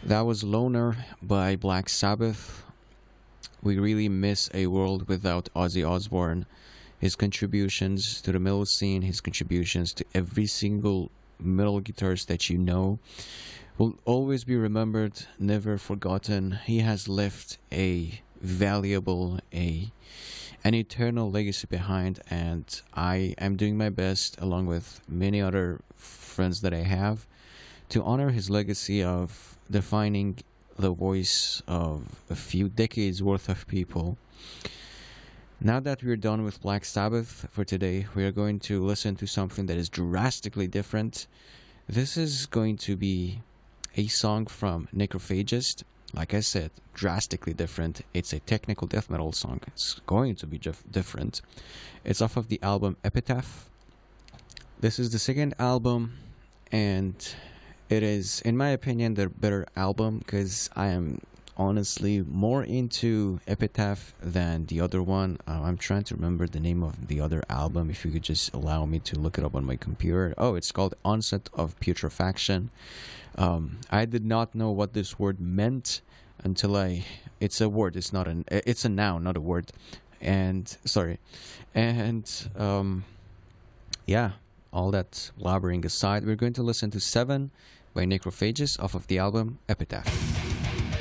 That was Loner by Black Sabbath. We really miss a world without Ozzy Osbourne. His contributions to the metal scene, his contributions to every single metal guitarist that you know, will always be remembered, never forgotten. He has left a valuable, an eternal legacy behind, and I am doing my best, along with many other friends that I have, to honor his legacy of defining the voice of a few decades worth of people. Now that we're done with Black Sabbath for today, we are going to listen to something that is drastically different. This is going to be a song from Necrophagist. Like I said, drastically different. It's a technical death metal song. It's going to be different. It's off of the album Epitaph. This is the second album, and it is, in my opinion, the better album because I am honestly more into Epitaph than the other one. I'm trying to remember the name of the other album. If you could just allow me to look it up on my computer. Oh, it's called Onset of Putrefaction. I did not know what this word meant until it's a word. It's a noun, not a word. And sorry. And yeah, all that blabbering aside, we're going to listen to 7 by Necrophagist off of the album Epitaph.